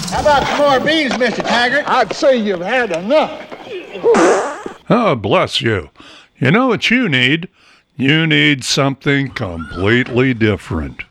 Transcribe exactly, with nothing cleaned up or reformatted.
How about some more beans, Mister Taggart? I'd say you've had enough. Oh, bless you. You know what you need? You need something completely different.